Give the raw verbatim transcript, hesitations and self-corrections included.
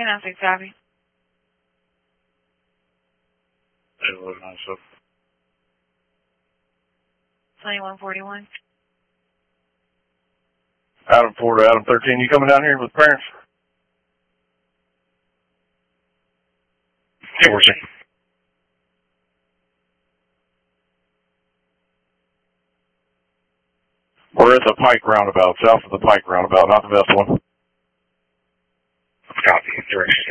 two nine six, copy. twenty-one forty-one. Adam four to Adam thirteen, you coming down here with parents? Forcing. We're at the Pike roundabout, south of the Pike roundabout, not the best one. Copy, direction